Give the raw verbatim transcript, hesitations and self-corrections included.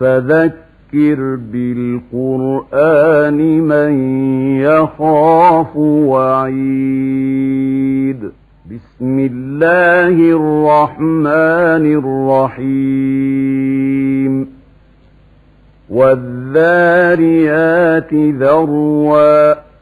فذكر بالقرآن من يخاف وعيد. بسم الله الرحمن الرحيم. والذاريات ذروا